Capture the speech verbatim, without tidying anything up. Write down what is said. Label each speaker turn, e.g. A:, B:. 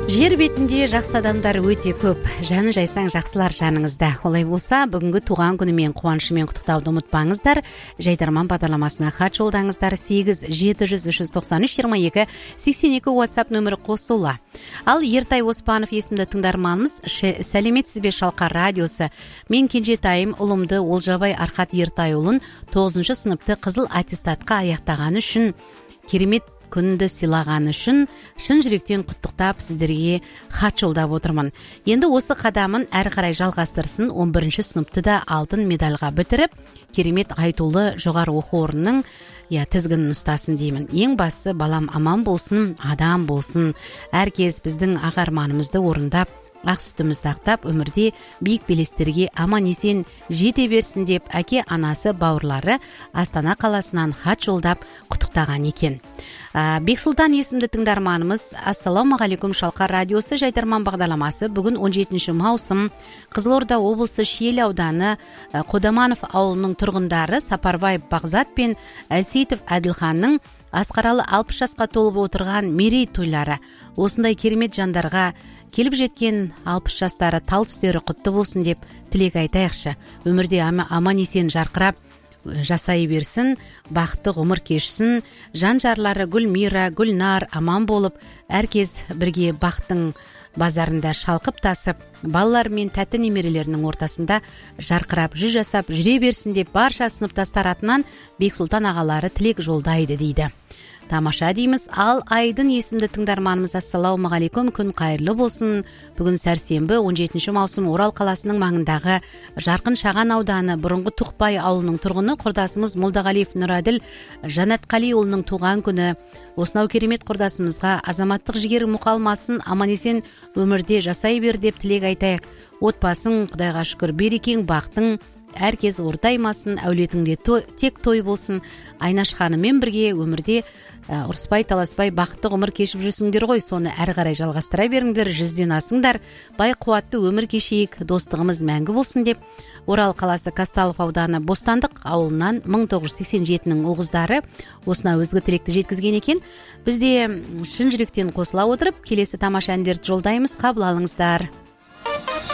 A: Жер бетінде жақсы адамдар өте көп. Жаны жайсаң жақсылар жаныңызда. Олай болса, бүгінгі туған күнімен қуанышымен құттықтауды ұмытпаңыздар. Жайдарман бағдарламасына хат жолдаңыздар. сегіз жеті жүз үш жүз тоқсан үш жиырма екі сексен екі WhatsApp нөмірі қосыла. Ал Ертай Оспанов есімді тыңдарманымыз, сәлеметсіз бе Шалқар радиосы. Мен кенжетайым ұлымды Олжабай Архат Ертайұлын тоғызыншы сыныпты қызыл аттестатқа аяқтағаны үшін, керемет күнді сыйлағаны үшін шын жүректен құттықтап сіздерге хат жолдап отырмын. Енді осы қадамын әрі қарай жалғастырсын, он бірінші сыныпты да алтын медальға бітіріп, керемет айтулы жоғары оқу орнының я тізгінін ұстасын деймін. Ең бастысы балам аман болсын, адам болсын. Әркез біздің ақ-арманымызды орындап, ақ сүтімізді ақтап, өмірде биік белестерге аман есен жете берсін деп әке анасы бауырлары Астана қаласынан хат жолдап құттықтаған екен. Бексұлтан есімді тыңдарманымыз, ассаламағалейкум Шалқар радиосы жайдарман бағдарламасы. Бүгін он жетінші маусым Қызылорда облысы Шиелі ауданы Қодаманов ауылының тұрғындары Сапарбай Бағзат пен Әлсейтов Әділханның асқаралы алпыс жасқа толып отырған мерей тойлары. Осындай керемет жандарға келіп жеткен алпыс жастары тал түстері құтты болсын деп тілек айтайықшы. Өмірде аман есен жарқырап жасай берсін, бақытты ғұмыр кешсін. Жан жарлары Гүлмира, Гүлнар аман болып, әркез бірге бақыттың базарында шалқып тасып, балалар мен тәтті немерелерінің ортасында жарқырап жүз жасап жүре берсін деп барша сыныптастар атынан Бексұлтан ағалары тілек жолдайды дейді. Тамаша дейміз. Ал Айдын есімді тыңдарманымыз, ассалаумағалейкум, күн қайырлы болсын. Бүгін сәрсенбі он жетінші маусым Орал қаласының маңындағы Жарқын Шаған ауданы бұрынғы Тұқпай ауылының тұрғыны құрдасымыз Молдағалиев Нұраділ Жанатқалиұлының туған күні. Осынау керемет құрдасымызға азаматтық жігері мұқалмасын, аман есен өмірде жасай бер деп тілек айтайық. Отбасың Құдайға шүкір берекең, бақтың әркез ортаймасын, әулетіңде тек той болсын. Айнаш ханыммен бірге өмірде ұрыспай таласпай бақытты ғұмыр кешіп жүрсіңдер ғой. Соны әрі қарай жалғастыра беріңдер, жүзден асыңдар. Бай қуатты өмір кешейік, достығымыз мәңгі болсын деп Орал қаласы Казталов ауданы Бостандық ауылынан мың тоғыз жүз сексен жетінің ұл-қыздары осына өзгі тілекті жеткізген екен. Біз де шын жүректен қосыла отырып келесі тамаша әндерді жолдаймыз, қабыл алыңыздар.